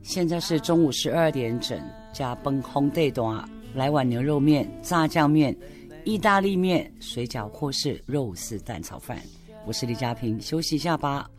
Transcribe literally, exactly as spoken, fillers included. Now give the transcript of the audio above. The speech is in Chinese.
现在是中午十二点整，加崩烘地段，来碗牛肉面、炸酱面、意大利面、水饺或是肉丝蛋炒饭。我是李嘉平，休息一下吧。